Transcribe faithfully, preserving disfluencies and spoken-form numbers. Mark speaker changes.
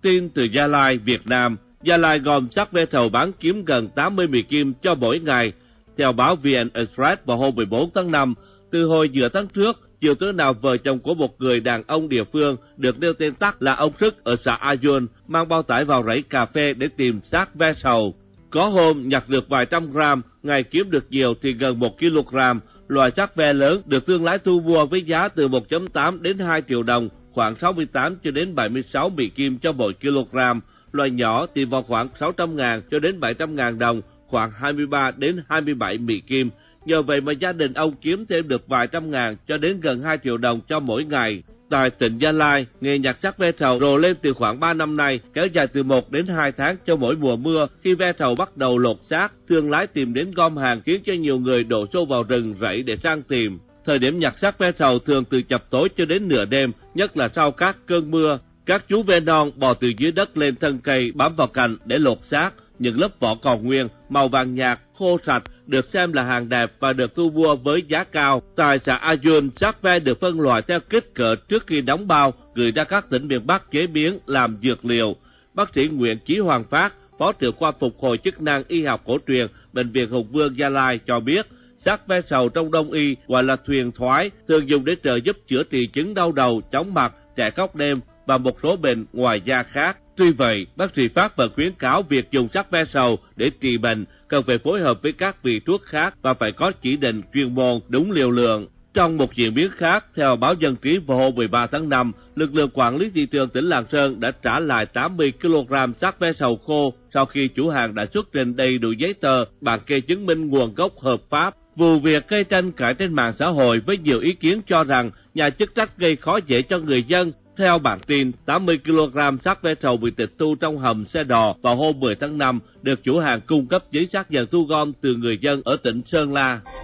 Speaker 1: Tin từ Gia Lai, Việt Nam. Gia Lai gom xác ve sầu bán kiếm gần tám mươi mì kim cho mỗi ngày. Theo báo vê en Express vào hôm mười bốn tháng năm, từ hồi giữa tháng trước, chiều tối nào vợ chồng của một người đàn ông địa phương được nêu tên tắt là ông Sức ở xã A Dun mang bao tải vào rẫy cà phê để tìm xác ve sầu. Có hôm nhặt được vài trăm gram, ngày kiếm được nhiều thì gần một ki lô gam. Loại xác ve lớn được thương lái thu mua với giá từ một phẩy tám đến hai triệu đồng, khoảng sáu mươi tám cho đến bảy mươi sáu mì kim cho mỗi kg. Loại nhỏ thì vào khoảng sáu trăm ngàn cho đến bảy trăm ngàn đồng, khoảng hai mươi ba đến hai mươi bảy mì kim. Nhờ vậy mà gia đình ông kiếm thêm được vài trăm ngàn cho đến gần hai triệu đồng cho mỗi ngày. Tại tỉnh Gia Lai, nghề nhặt xác ve sầu rộ lên từ khoảng ba năm nay, kéo dài từ một đến hai tháng cho mỗi mùa mưa. Khi ve sầu bắt đầu lột xác, thương lái tìm đến gom hàng khiến cho nhiều người đổ xô vào rừng rẫy để săn tìm. Thời điểm nhặt xác ve sầu thường từ chập tối cho đến nửa đêm, nhất là sau các cơn mưa. Các chú ve non bò từ dưới đất lên thân cây bám vào cành để lột xác. Những lớp vỏ còn nguyên, màu vàng nhạt, khô sạch, được xem là hàng đẹp và được thu mua với giá cao. Tại xã A Dun, xác ve được phân loại theo kích cỡ trước khi đóng bao, gửi ra các tỉnh miền Bắc chế biến làm dược liệu. Bác sĩ Nguyễn Chí Hoàng Phát, Phó trưởng khoa phục hồi chức năng y học cổ truyền, Bệnh viện Hùng Vương Gia Lai cho biết, xác ve sầu trong đông y gọi là thuyền thoái, thường dùng để trợ giúp chữa trị chứng đau đầu, chóng mặt, trẻ khóc đêm và một số bệnh ngoài da khác. Tuy vậy, bác sĩ Phát vẫn khuyến cáo việc dùng xác ve sầu để trị bệnh cần phải phối hợp với các vị thuốc khác và phải có chỉ định chuyên môn đúng liều lượng. Trong một diễn biến khác, theo báo Dân trí vào hôm mười ba tháng năm, lực lượng quản lý thị trường tỉnh Lạng Sơn đã trả lại tám mươi ki lô gam xác ve sầu khô sau khi chủ hàng đã xuất trình đầy đủ giấy tờ, bản kê chứng minh nguồn gốc hợp pháp. Vụ việc gây tranh cãi trên mạng xã hội với nhiều ý kiến cho rằng nhà chức trách gây khó dễ cho người dân. Theo bản tin, tám mươi ki lô gam xác ve sầu bị tịch thu trong hầm xe đò vào hôm mười tháng năm được chủ hàng cung cấp giấy xác nhận thu gom từ người dân ở tỉnh Sơn La.